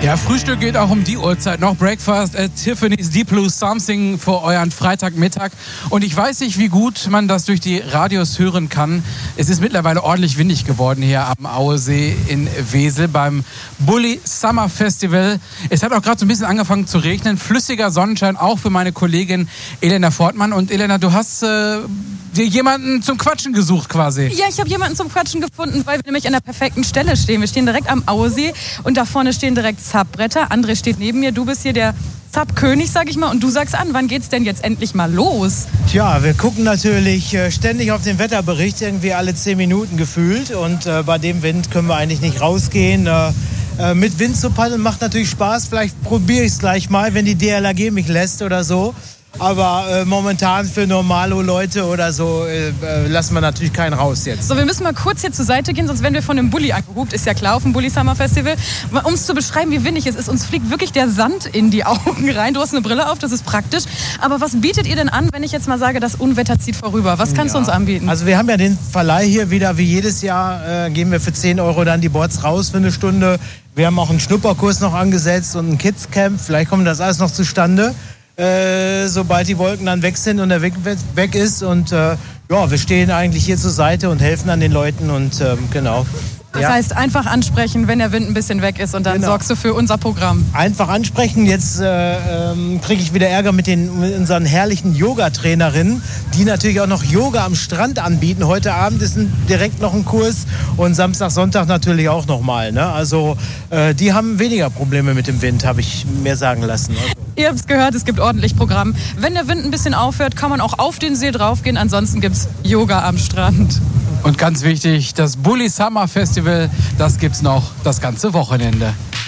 Ja, Frühstück geht auch um die Uhrzeit noch. Breakfast at Tiffany's Deep Blue Something für euren Freitagmittag. Und ich weiß nicht, wie gut man das durch die Radios hören kann. Es ist mittlerweile ordentlich windig geworden hier am Auesee in Wesel beim Bulli Summer Festival. Es hat auch gerade so ein bisschen angefangen zu regnen. Flüssiger Sonnenschein auch für meine Kollegin Elena Fortmann. Und Elena, du hast dir jemanden zum Quatschen gesucht quasi. Ja, ich habe jemanden zum Quatschen gefunden, weil wir nämlich an der perfekten Stelle stehen. Wir stehen direkt am Auesee und da vorne stehen direkt Subbretter. André steht neben mir, du bist hier der Sub-König, sag ich mal, und du sagst an, wann geht's denn jetzt endlich mal los? Tja, wir gucken natürlich ständig auf den Wetterbericht, irgendwie alle 10 Minuten gefühlt, und bei dem Wind können wir eigentlich nicht rausgehen. Mit Wind zu paddeln macht natürlich Spaß, vielleicht probiere ich es gleich mal, wenn die DLRG mich lässt oder so. Aber momentan für normale Leute oder so lassen wir natürlich keinen raus jetzt. So, wir müssen mal kurz hier zur Seite gehen, sonst werden wir von dem Bulli angehupt. Ist ja klar auf dem Bulli Summer Festival. Um es zu beschreiben, wie windig es ist, uns fliegt wirklich der Sand in die Augen rein. Du hast eine Brille auf, das ist praktisch. Aber was bietet ihr denn an, wenn ich jetzt mal sage, das Unwetter zieht vorüber? Was kannst du uns anbieten? Also wir haben ja den Verleih hier wieder, wie jedes Jahr, geben wir für 10 € dann die Boards raus für eine Stunde. Wir haben auch einen Schnupperkurs noch angesetzt und ein Kids-Camp. Vielleicht kommt das alles noch zustande. Sobald die Wolken dann weg sind und der Weg weg ist. Und ja, wir stehen eigentlich hier zur Seite und helfen an den Leuten und genau. Das heißt, einfach ansprechen, wenn der Wind ein bisschen weg ist, und dann sorgst du für unser Programm. Einfach ansprechen. Jetzt kriege ich wieder Ärger mit unseren herrlichen Yoga-Trainerinnen, die natürlich auch noch Yoga am Strand anbieten. Heute Abend ist direkt noch ein Kurs und Samstag, Sonntag natürlich auch nochmal. Ne? Also die haben weniger Probleme mit dem Wind, habe ich mir sagen lassen. Also. Ihr habt es gehört, es gibt ordentlich Programm. Wenn der Wind ein bisschen aufhört, kann man auch auf den See draufgehen. Ansonsten gibt es Yoga am Strand. Und ganz wichtig, das Bulli Summer Festival, das gibt's noch das ganze Wochenende.